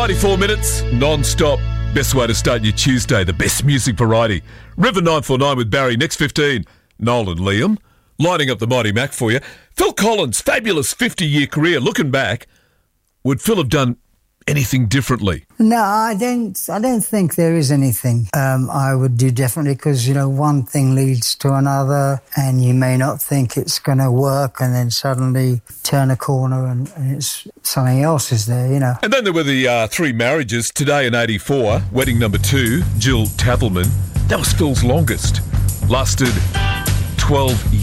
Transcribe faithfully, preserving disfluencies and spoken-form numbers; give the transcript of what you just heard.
ninety-four minutes, non-stop. Best way to start your Tuesday, the best music variety. River nine four nine with Barry, next fifteen. Noel and Liam, lining up the Mighty Mac for you. Phil Collins, fabulous fifty-year career. Looking back, would Phil have done anything differently? No, I don't. I don't think there is anything um, I would do differently, because you know one thing leads to another, and you may not think it's going to work, and then suddenly turn a corner and, and it's something else is there. You know. And then there were the uh, three marriages. Today in eighty-four, wedding number two, Jill Tathelman. That was Phil's longest. Lasted twelve years.